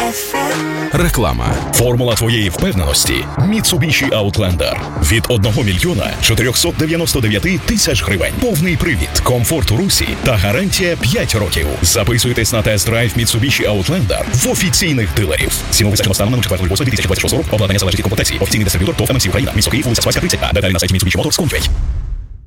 FM. Реклама. Формула твоєї впевненості. Mitsubishi Outlander. Від 1 мільйона 499 тисяч гривень. Повний привід, комфорт у русі та гарантія 5 років. Записуйтесь на тест-драйв Mitsubishi Outlander в офіційних дилерів. Ціну визначено станом на 4.08.2026 року. Обладнання залежить від комплектації. Офіційний дистриб'ютор ТОВ МС Україна. Місто Київ, вулиця Спаська, 30. Деталі на сайті Mitsubishi Motors.com.